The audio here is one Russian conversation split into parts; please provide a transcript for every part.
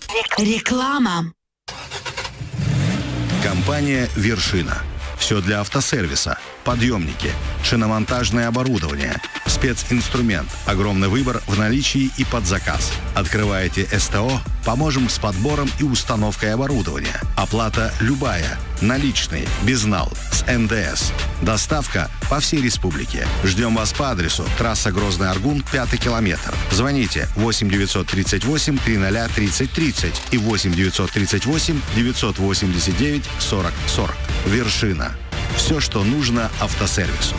Реклама. Компания «Вершина». Все для автосервиса. Подъемники, шиномонтажное оборудование, специнструмент, огромный выбор в наличии и под заказ. Открываете СТО, поможем с подбором и установкой оборудования. Оплата любая, наличные, безнал, с НДС. Доставка по всей республике. Ждем вас по адресу трасса Грозный-Аргун, 5-й километр. Звоните 8 938 300 30 30 и 8 938 989 40 40. «Вершина». Все, что нужно автосервису.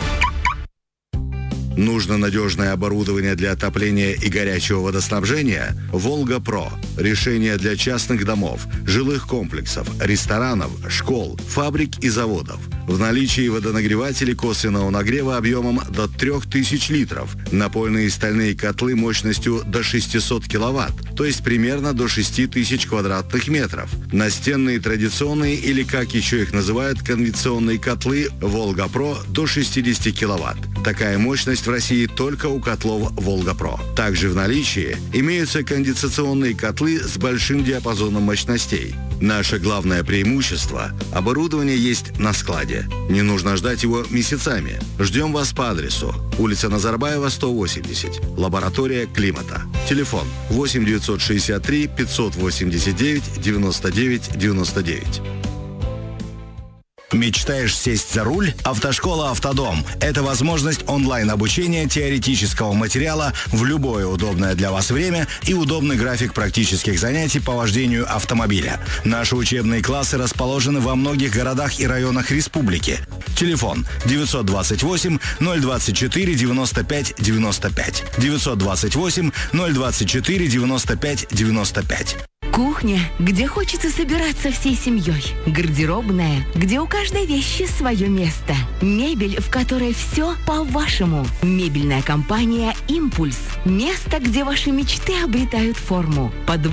Нужно надежное оборудование для отопления и горячего водоснабжения? «Волга-Про». Решение для частных домов, жилых комплексов, ресторанов, школ, фабрик и заводов. В наличии водонагреватели косвенного нагрева объемом до 3000 литров, напольные и стальные котлы мощностью до 600 киловатт, то есть примерно до 6000 квадратных метров. Настенные традиционные или, как еще их называют, конвекционные котлы «Волга-Про» до 60 киловатт. Такая мощность в России только у котлов «Волга-Про». Также в наличии имеются конденсационные котлы с большим диапазоном мощностей. Наше главное преимущество – оборудование есть на складе. Не нужно ждать его месяцами. Ждем вас по адресу: улица Назарбаева, 180, лаборатория климата. Телефон 8 963 589 99 99. Мечтаешь сесть за руль? Автошкола «Автодом» – это возможность онлайн-обучения теоретического материала в любое удобное для вас время и удобный график практических занятий по вождению автомобиля. Наши учебные классы расположены во многих городах и районах республики. Телефон 928 024 95 95. 928 024 95 95. Кухня, где хочется собираться всей семьей. Гардеробная, где у каждой вещи свое место. Мебель, в которой все по-вашему. Мебельная компания «Импульс». Место, где ваши мечты обретают форму.